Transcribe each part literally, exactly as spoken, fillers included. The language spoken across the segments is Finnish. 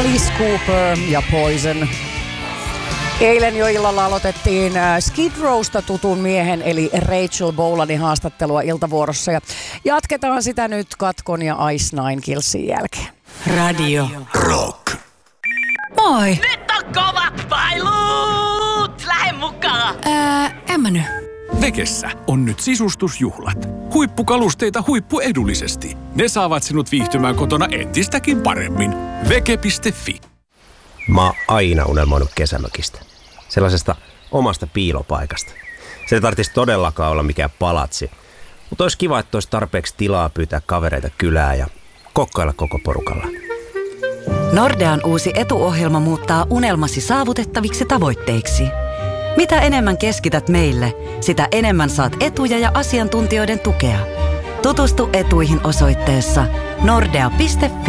Alice Cooper ja Poison. Eilen jo illalla aloitettiin Skid Rowsta tutun miehen eli Rachel Bolanin haastattelua iltavuorossa ja jatketaan sitä nyt Katkon ja Ice Nine Killsin jälkeen. Radio Rock. Moi! Nyt on kovat pailut! Lähde mukaan! Ää, en mä nyt. Vekessä on nyt sisustusjuhlat. Huippukalusteita huippuedullisesti. Ne saavat sinut viihtymään kotona entistäkin paremmin. Veke piste fi. Mä oon aina unelmoinut kesämökistä. Sellaisesta omasta piilopaikasta. Se ei tarvitsisi todellakaan olla mikään palatsi. Mutta olisi kiva, että olisi tarpeeksi tilaa pyytää kavereita kylää ja kokkailla koko porukalla. Nordean uusi etuohjelma muuttaa unelmasi saavutettaviksi tavoitteiksi. Mitä enemmän keskität meille, sitä enemmän saat etuja ja asiantuntijoiden tukea. Tutustu etuihin osoitteessa nordea piste fi.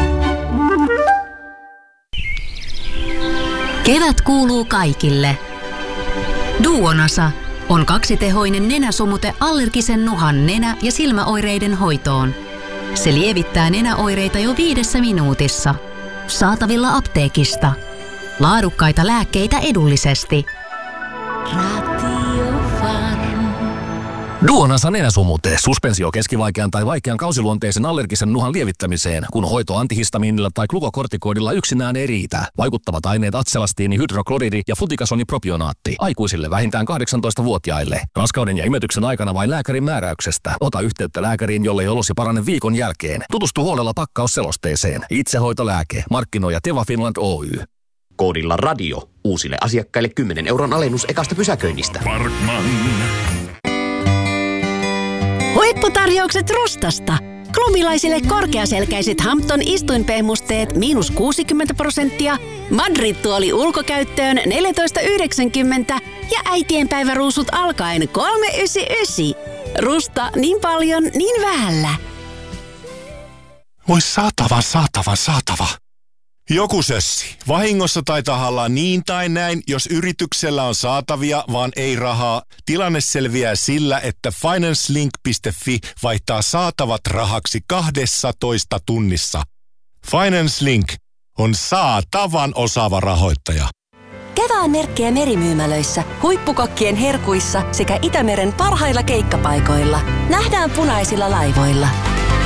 Kevät kuuluu kaikille. Duonasa on kaksitehoinen nenäsumute allergisen nuhan nenä- ja silmäoireiden hoitoon. Se lievittää nenäoireita jo viidessä minuutissa. Saatavilla apteekista. Laadukkaita lääkkeitä edullisesti. Duonasa nenäsumute, suspensio keskivaikean tai vaikean kausiluonteisen allergisen nuhan lievittämiseen, kun hoito antihistamiinilla tai glukokortikoidilla yksinään ei riitä. Vaikuttavat aineet atselastiini, hydrokloridi ja flutikasonipropionaatti. Aikuisille vähintään kahdeksantoistavuotiaille. Raskauden ja imetyksen aikana vain lääkärin määräyksestä. Ota yhteyttä lääkäriin, jollei olosi parane viikon jälkeen. Tutustu huolella pakkausselosteeseen. Itsehoitolääke. Markkinoi Teva Finland Oy. Koodilla radio. Uusille asiakkaille kymmenen euron alennus ekasta pysäköinnistä. Parkman. Huipputarjoukset Rustasta. Klubilaisille korkeaselkäiset Hampton istuinpehmusteet miinus kuusikymmentä prosenttia, Madrid-tuoli ulkokäyttöön neljätoista yhdeksänkymmentä ja äitienpäiväruusut alkaen kolme yhdeksänkymmentäyhdeksän. Rusta niin paljon, niin vähällä. Voi saatava, saatava, saatava. Joku sössi. Vahingossa tai tahallaan niin tai näin, jos yrityksellä on saatavia, vaan ei rahaa. Tilanne selviää sillä, että financelink piste fi vaihtaa saatavat rahaksi kahdessatoista tunnissa. FinanceLink on saatavan osaava rahoittaja. Kevään merkkejä merimyymälöissä, huippukokkien herkuissa sekä Itämeren parhailla keikkapaikoilla. Nähdään punaisilla laivoilla.